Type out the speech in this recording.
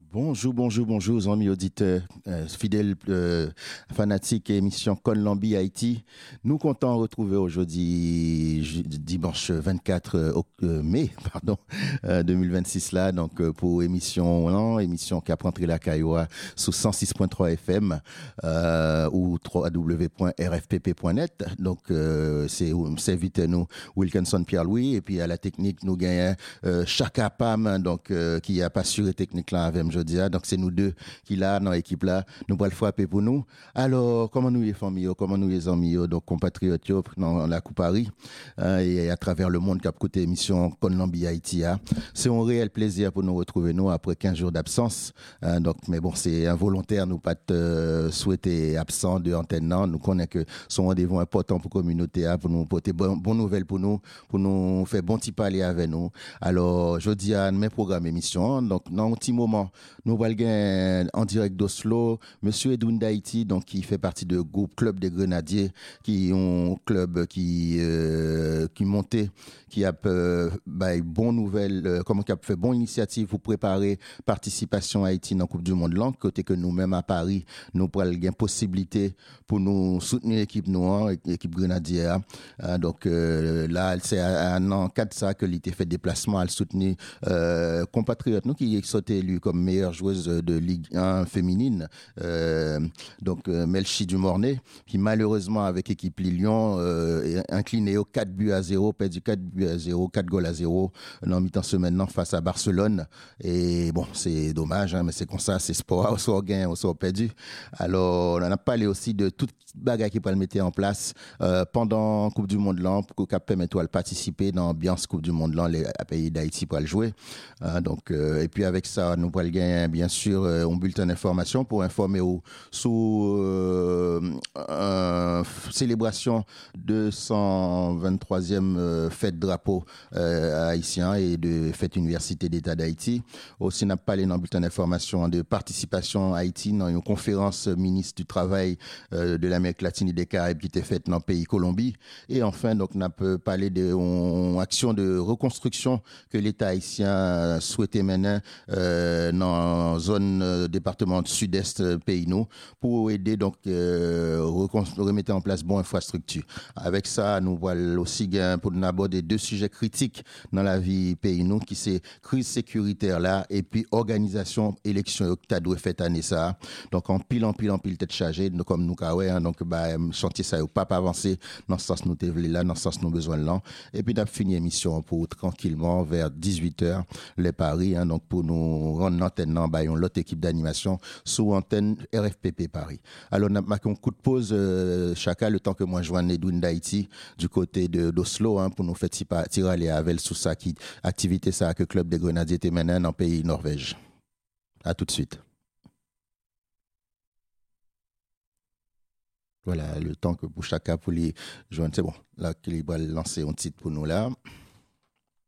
Bonjour, bonjour, bonjour, amis auditeurs, fidèles fanatiques et émission Conlambi Haïti. Nous comptons retrouver aujourd'hui, dimanche 24 mai, pardon, 2026 là, donc pour émission qui a rentré la Cailloua sous 106.3 FM ou www.rfpp.net. Donc c'est invité nous Wilkinson Pierre-Louis et puis à la technique nous gagnons Chaka Pam donc qui a pas assuré technique là avec jeudi. Donc c'est nous deux qui là dans l'équipe là nous pourrons le frapper pour nous. Alors comment nous les familles, comment nous les amis donc compatriotes dans la Coupe Paris et à travers le monde qui a écouté émission Conlambi Haïti. C'est un réel plaisir pour nous retrouver nous après 15 jours d'absence. Donc mais bon c'est involontaire nous pas souhaiter absent de antenne non, nous connaissons que son rendez-vous important pour la communauté pour nous porter bonne nouvelle pour nous faire bon petit parler avec nous. Alors jeudi à mes programmes émission donc dans un petit moment nous allons en direct d'Oslo, Monsieur Edoun d'Haïti, donc qui fait partie du groupe Club des Grenadiers, qui ont un club qui montait, qui a bonne nouvelle, qui a fait bonne initiative pour préparer participation à Haïti dans la Coupe du Monde là, côté que nous-mêmes à Paris, nous pourrons avoir possibilité pour nous soutenir l'équipe noire, l'équipe Grenadier. Donc là, c'est en cadre de ça que l'été fait déplacement à le soutenir compatriotes nous qui sont élus comme meilleure joueuse de Ligue 1 féminine, Melchi Dumornay, qui malheureusement avec l'équipe Lyon incliné au 4-0, perdu 4-0, 4 goals à 0 dans mi-temps semaine face à Barcelone. Et bon, c'est dommage, mais c'est comme ça, c'est sport, soit on gagne, soit on perdu. Alors, on a parlé aussi de toute bagaille qui peut le mettre en place pendant Coupe du Monde là pour qu'on permette de participer dans l'ambiance Coupe du Monde là, les pays d'Haïti pour le jouer. Et puis avec ça, nous pourrons gagner bien sûr un bulletin d'information pour informer sous célébration de 123e fête drapeau haïtien et de fête université d'État d'Haïti. Aussi, n'a pas parlé dans le bulletin d'information de participation à Haïti dans une conférence ministre du travail de l'Amérique latine et des Caraïbes qui était faite dans le pays Colombie. Et enfin, donc, n'a pas parlé d'une action de reconstruction que l'État haïtien souhaitait mener dans la zone département sud-est pays nous pour aider donc remettre en place bonne infrastructure. Avec ça, nous voilà aussi pour nous aborder deux sujets critiques dans la vie pays nous qui c'est crise sécuritaire là et puis organisation élection que tu doit faire année ça. Donc en pile tête chargée comme nous donc chantier ça pas avancé dans ce sens nous là dans ce sens nous besoin là et puis n'a fini émission pour tranquillement vers 18h les paris donc pour nous rendre l'antenne l'autre équipe d'animation sous antenne RFPP Paris. Alors on a marqué un coup de pause chacun le temps que moi je joigne Edoun d'Haïti du côté d'Oslo pour nous faire tirer les Havel sous ça qui activité ça que club des Grenadiers était mené dans pays Norvège. À tout de suite. Voilà, le temps que pour chacun pour les joindre, c'est bon. Là, qu'il va lancer un titre pour nous là.